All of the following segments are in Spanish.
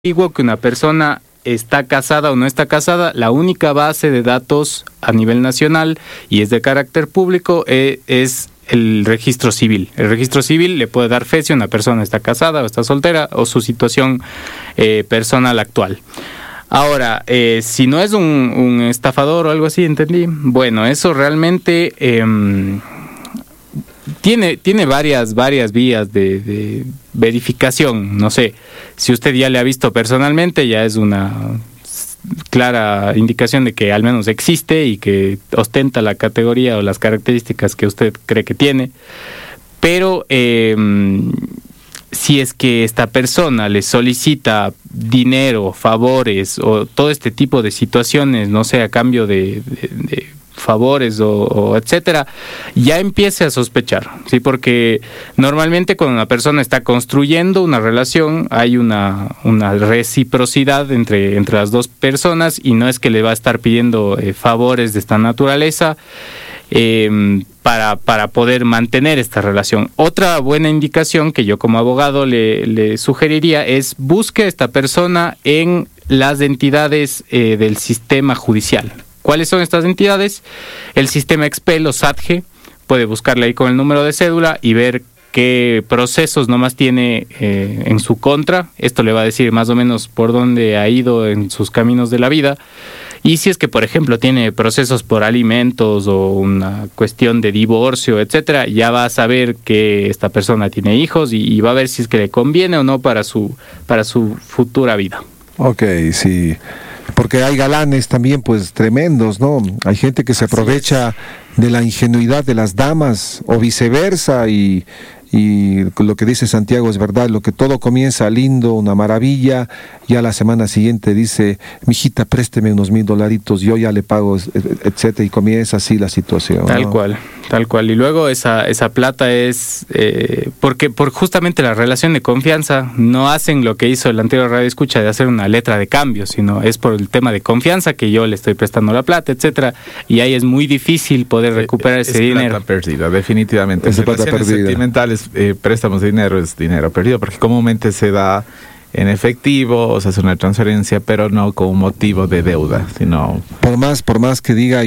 digo que una persona está casada o no está casada, la única base de datos a nivel nacional y es de carácter público es el registro civil. El registro civil le puede dar fe si una persona está casada o está soltera o su situación personal actual. Ahora, si no es un estafador o algo así, ¿entendí? Bueno, eso realmente tiene varias vías de verificación. No sé, si usted ya le ha visto personalmente, ya es una clara indicación de que al menos existe y que ostenta la categoría o las características que usted cree que tiene. Pero si es que esta persona le solicita dinero, favores o todo este tipo de situaciones, no sé, a cambio de favores o etcétera, ya empiece a sospechar, ¿sí? Porque normalmente cuando una persona está construyendo una relación hay una reciprocidad entre las dos personas y no es que le va a estar pidiendo favores de esta naturaleza para poder mantener esta relación. Otra buena indicación que yo como abogado le sugeriría es busque a esta persona en las entidades del sistema judicial. ¿Cuáles son estas entidades? El sistema Expel o SATGE, puede buscarle ahí con el número de cédula y ver qué procesos nomás tiene en su contra. Esto le va a decir más o menos por dónde ha ido en sus caminos de la vida. Y si es que, por ejemplo, tiene procesos por alimentos o una cuestión de divorcio, etcétera, ya va a saber que esta persona tiene hijos y va a ver si es que le conviene o no para su futura vida. Ok, sí. Porque hay galanes también, pues, tremendos, ¿no? Hay gente que se aprovecha de la ingenuidad de las damas o viceversa y lo que dice Santiago es verdad, lo que todo comienza lindo, una maravilla, ya la semana siguiente dice, mijita, présteme unos $1,000, yo ya le pago, etcétera, y comienza así la situación. Tal cual. Y luego esa plata es, porque por justamente la relación de confianza no hacen lo que hizo el anterior Radio Escucha de hacer una letra de cambio, sino es por el tema de confianza que yo le estoy prestando la plata, etcétera, y ahí es muy difícil poder recuperar ese dinero. Es plata perdida, definitivamente. Es plata perdida. Sentimentales, préstamos de dinero es dinero perdido, porque comúnmente se da en efectivo, o se hace una transferencia, pero no con motivo de deuda, sino... Por más que diga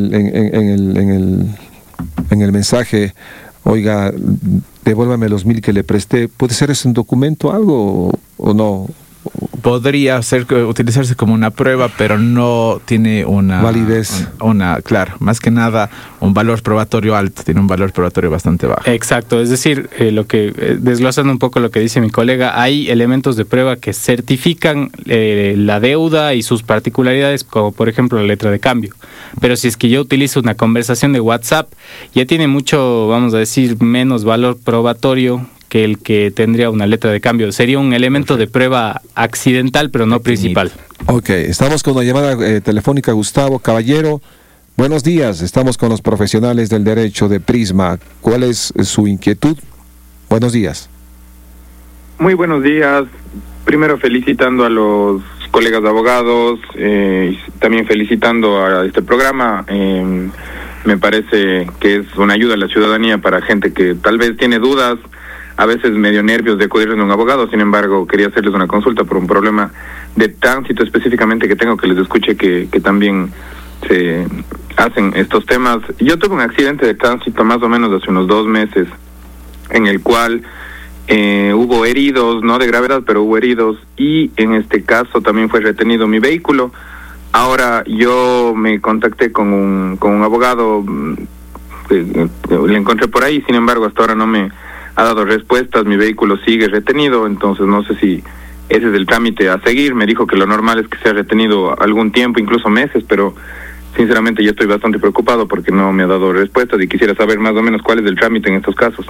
en el mensaje, oiga, devuélvame los 1,000 que le presté, ¿puede ser ese un documento, algo o no? Podría utilizarse como una prueba, pero no tiene una validez. Claro, más que nada un valor probatorio alto, tiene un valor probatorio bastante bajo. Exacto, es decir, lo que desglosando un poco lo que dice mi colega, hay elementos de prueba que certifican la deuda y sus particularidades, como por ejemplo la letra de cambio. Pero si es que yo utilizo una conversación de WhatsApp, ya tiene mucho, vamos a decir, menos valor probatorio que el que tendría una letra de cambio. Sería un elemento de prueba accidental, pero no principal. Ok, estamos con una llamada telefónica. Gustavo Caballero, buenos días. Estamos con los profesionales del derecho de Prisma. ¿Cuál es su inquietud? Buenos días. Muy buenos días. Primero felicitando a los colegas de abogados, también felicitando a este programa. Me parece que es una ayuda a la ciudadanía para gente que tal vez tiene dudas, a veces medio nervios de acudir a un abogado. Sin embargo, quería hacerles una consulta por un problema de tránsito específicamente que tengo, que les escuche que también se hacen estos temas. Yo tuve un accidente de tránsito más o menos hace unos 2 meses, en el cual hubo heridos, no de gravedad, pero hubo heridos, y en este caso también fue retenido mi vehículo. Ahora yo me contacté con un abogado que le encontré por ahí, sin embargo hasta ahora no me ha dado respuestas, mi vehículo sigue retenido, entonces no sé si ese es el trámite a seguir. Me dijo que lo normal es que sea retenido algún tiempo, incluso meses, pero sinceramente yo estoy bastante preocupado porque no me ha dado respuestas y quisiera saber más o menos cuál es el trámite en estos casos.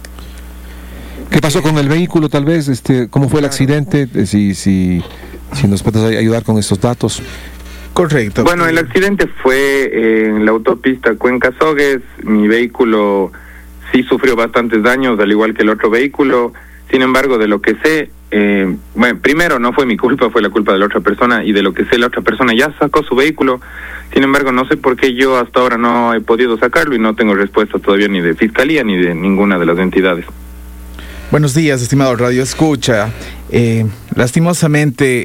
¿Qué pasó con el vehículo tal vez? ¿Cómo fue el accidente? Si nos puedes ayudar con estos datos. Correcto. Bueno, el accidente fue en la autopista Cuenca-Sogues. Mi vehículo sí sufrió bastantes daños, al igual que el otro vehículo. Sin embargo, de lo que sé, bueno, primero no fue mi culpa, fue la culpa de la otra persona, y de lo que sé, la otra persona ya sacó su vehículo. Sin embargo, no sé por qué yo hasta ahora no he podido sacarlo y no tengo respuesta todavía ni de Fiscalía ni de ninguna de las entidades. Buenos días, estimado Radio Escucha. Lastimosamente,